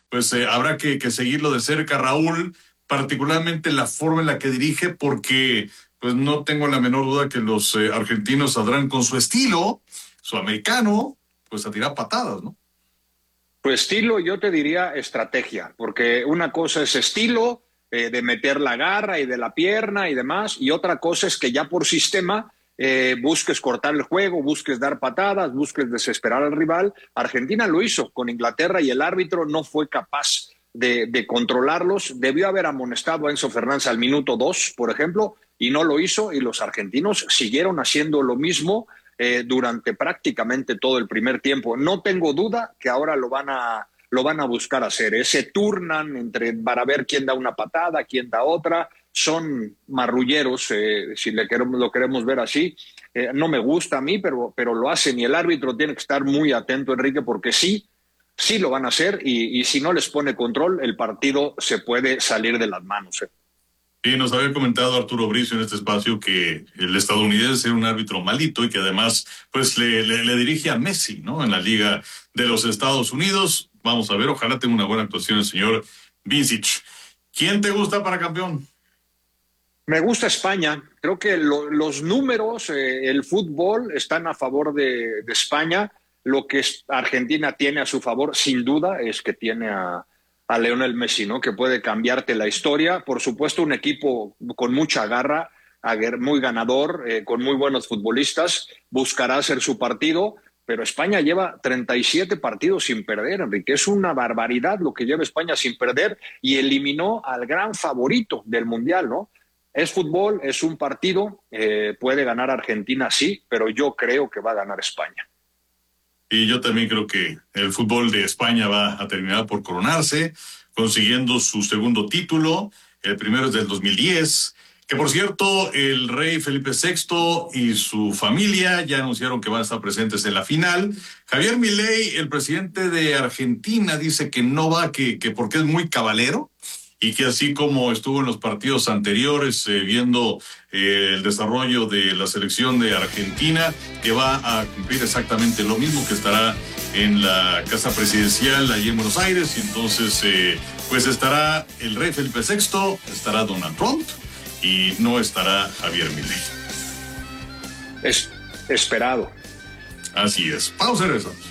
pues habrá que seguirlo de cerca, Raúl, particularmente la forma en la que dirige, porque pues no tengo la menor duda que los argentinos saldrán con su estilo, su americano, pues a tirar patadas, ¿no? Tu estilo, yo te diría estrategia, porque una cosa es estilo, de meter la garra y de la pierna y demás, y otra cosa es que ya por sistema busques cortar el juego, busques dar patadas, busques desesperar al rival. Argentina lo hizo con Inglaterra y el árbitro no fue capaz de controlarlos. Debió haber amonestado a Enzo Fernández al minuto 2, por ejemplo, y no lo hizo, y los argentinos siguieron haciendo lo mismo durante prácticamente todo el primer tiempo. No tengo duda que ahora lo van a buscar hacer. Se turnan para ver quién da una patada, quién da otra. Son marrulleros, si lo queremos ver así. No me gusta a mí, pero lo hacen, y el árbitro tiene que estar muy atento, Enrique, porque sí lo van a hacer, y si no les pone control, el partido se puede salir de las manos. Y nos había comentado Arturo Bricio en este espacio que el estadounidense era un árbitro malito y que además pues le dirige a Messi, ¿no? En la Liga de los Estados Unidos. Vamos a ver, ojalá tenga una buena actuación el señor Vincic. ¿Quién te gusta para campeón? Me gusta España. Creo que los números, el fútbol están a favor de España. Lo que Argentina tiene a su favor, sin duda, es que tiene a Lionel Messi, ¿no? Que puede cambiarte la historia. Por supuesto, un equipo con mucha garra, muy ganador, con muy buenos futbolistas, buscará hacer su partido, pero España lleva 37 partidos sin perder, Enrique. Es una barbaridad lo que lleva España sin perder, y eliminó al gran favorito del Mundial, ¿no? Es fútbol, es un partido, puede ganar Argentina, sí, pero yo creo que va a ganar España. Y yo también creo que el fútbol de España va a terminar por coronarse, consiguiendo su segundo título. El primero es del 2010, que por cierto, el rey Felipe VI y su familia ya anunciaron que van a estar presentes en la final. Javier Milei, el presidente de Argentina, dice que no va, que porque es muy cabalero, y que así como estuvo en los partidos anteriores viendo el desarrollo de la selección de Argentina, que va a cumplir exactamente lo mismo, que estará en la casa presidencial allí en Buenos Aires, y entonces pues estará el rey Felipe VI, estará Donald Trump y no estará Javier Milei. Es esperado. Así es. Pausa y regresamos.